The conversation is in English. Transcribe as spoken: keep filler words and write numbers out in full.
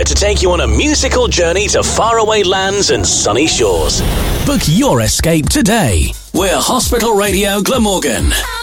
Radio to take you on a musical journey to faraway lands and sunny shores. Book your escape today. We're Hospital Radio Glamorgan.